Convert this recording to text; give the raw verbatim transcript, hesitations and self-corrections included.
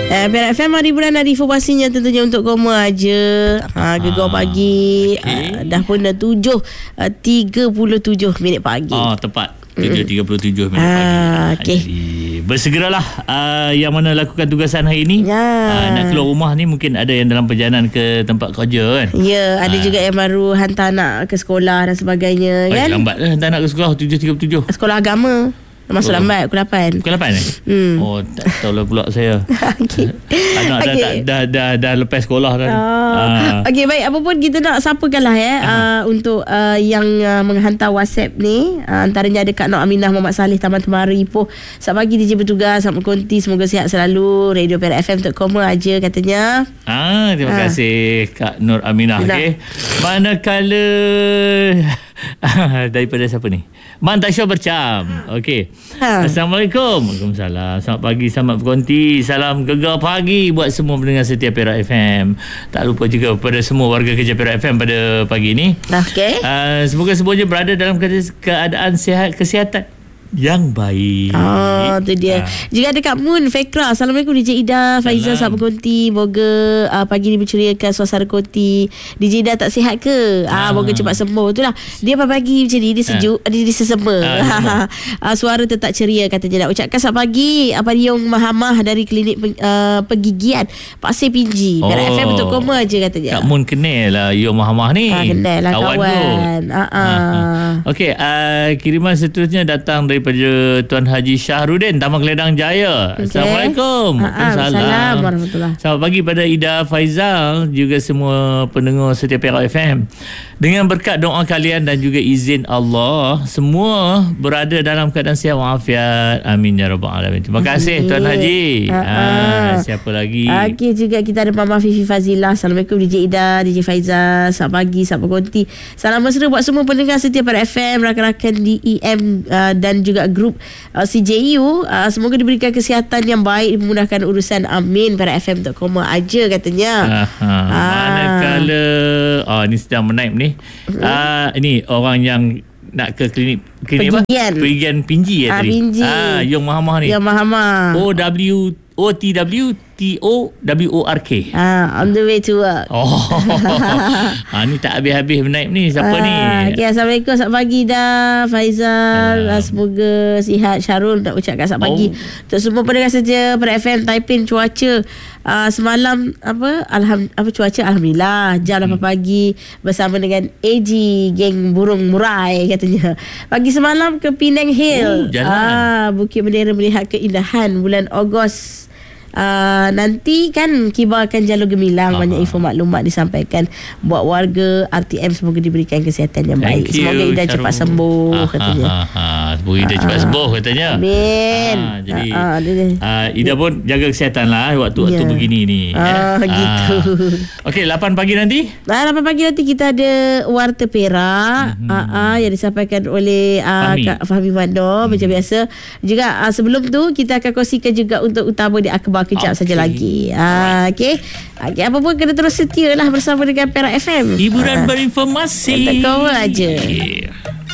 Uh, Perak F M hari bulan ada informasinya tentunya untuk Koma aja. Ha, Gegar pagi. Okay. Uh, dah pun dah tujuh tiga puluh tujuh minit pagi. Oh, tepat. tujuh tiga puluh tujuh minit ah, pagi. Okay. Jadi bersegeralah uh, yang mana lakukan tugasan hari ini. Ya. Uh, nak keluar rumah ni mungkin ada yang dalam perjalanan ke tempat kerja kan. Ya, ada uh. juga yang baru hantar anak ke sekolah dan sebagainya. Oh, kan. Lambat lah hantar anak ke sekolah tujuh tiga puluh tujuh. Sekolah agama. Masuk oh. lambat pukul lapan. Pukul lapan eh? Hmm. Oh, tak tahulah pula saya. Okay. Anak dah, okay. dah, dah, dah, dah lepas sekolah kan. Oh. Ah. Okey, baik. Apa pun kita nak sapakanlah ya ah. uh, untuk uh, yang uh, menghantar WhatsApp ni. Uh, antaranya ada Kak Nur Aminah, Muhammad Saleh, Taman Temari, Ipoh. Selamat pagi D J bertugas, selamat konti, semoga sihat selalu. Radio Perak F M dot com aja katanya. Ah, terima ah. kasih Kak Nur Aminah. Okey. Manakala daripada siapa ni? Mantasya Bercam. Okey. Ha. Assalamualaikum. Waalaikumsalam. Selamat pagi, selamat berkonti. Salam gegar pagi buat semua pendengar setia Perak F M. Tak lupa juga kepada semua warga kerja Perak F M pada pagi ini. Okey. Uh, semoga semuanya berada dalam keadaan sihat, kesihatan yang baik. Oh, tu dia. Ha. Juga ada Kak Mun Fekra. Assalamualaikum D J Ida, Faizal, selamat berkonti. Moga uh, pagi ni menceriakan suasana konti. D J Ida tak sihat ke? Ah, ha. Moga cepat sembuh. Itulah. Dia pagi macam ni, dia sejuk, ha. dia, dia sesema. Ha. uh, suara tetap ceria katanya. Nak ucapkan selamat pagi Abang Riong Mahamah dari klinik uh, pergigian Pasir Pinji. Oh. Perak F M untuk koma aja katanya. Kak Mun kenal lah Riong Mahamah ni. Ha, kenal lah kawan. kawan. Ha. Ha. Okey, uh, kiriman seterusnya datang dari daripada Tuan Haji Syahrudin, Taman Keledang Jaya. Okay. Assalamualaikum. Waalaikumsalam warahmatullahi. Selamat pagi pada Ida Faizal, juga semua pendengar setia Perak F M. Dengan berkat doa kalian dan juga izin Allah, semua berada dalam keadaan sihat walafiat. Amin ya rabbal alamin. Terima kasih Tuan Haji. Ha, siapa lagi? Okey, juga kita ada Mama Fifi Fazilah. Assalamualaikum D J Ida, D J Faizal. Selamat pagi, selamat konti. Salam mesra buat semua pendengar setia Perak F M, rakan-rakan D E M uh, dan juga grup uh, C J U. Uh, semoga diberikan kesihatan yang baik, memudahkan urusan. Amin. Perak F M dot com aja katanya. Aha. Ah. Manakala oh, ni sedang menaip ni. Hmm. Uh, ini orang yang nak ke klinik klinik Pergigian. apa? Pergigian Pinji ya ah, tadi. Pinji. Ah, Yong Mahamah ni. Yong Mahamah. O W O T W T O W O R K. Ah, on the way to work. Oh. ah, ni tak habis-habis menaip ni. Siapa ah, ni? Okay, Assalamualaikum. Selamat pagi dah Faizal. Ah. Semoga sihat. Syarul nak ucapkan selamat oh. pagi untuk semua pendengar saja Perak F M. Taipin cuaca uh, semalam apa alham apa cuaca alhamdulillah jam lapan hmm. pagi bersama dengan A G geng burung murai katanya. Pagi semalam ke Penang Hill. Oh, ah, Bukit Bendera melihat keindahan bulan Ogos. Uh, nanti kan kibarkan jalur gemilang. Aha. Banyak info maklumat disampaikan buat warga R T M. Semoga diberikan kesihatan yang baik. Thank Semoga you, Ida cepat sembuh. Aha, katanya aha, semoga Ida cepat sembuh katanya. Amin. Ha, jadi aha, uh, Ida pun jaga kesihatan lah waktu-waktu yeah. begini ni. Ah, eh? gitu. Ah. Okey, lapan pagi nanti. Nah, lapan pagi nanti kita ada Warta Perak mm-hmm. uh, uh, yang disampaikan oleh uh, Fahmi. Kak Fahmi Mando mm-hmm. macam biasa. Juga uh, sebelum tu kita akan kongsikan juga untuk utama di akhbar kejap okay. saja lagi. Ah, okey. Okey, apa pun kena terus setia lah bersama dengan Perak F M. Hiburan ah. berinformasi. Tak kau aja. Yeah.